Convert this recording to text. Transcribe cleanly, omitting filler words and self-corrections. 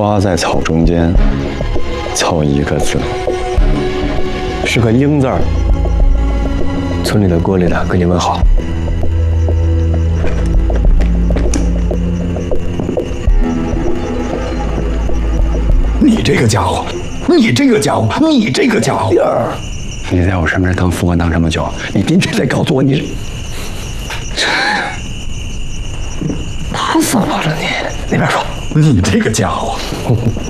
花在草中间，草一个字，是个英字儿。村里的、锅里的，跟你问好。 你这个家伙，你这个家伙，你这个家伙！ 你在我身边当副官当这么久，你今天再告诉我你是……打死我了你！那边说， 你这个家伙！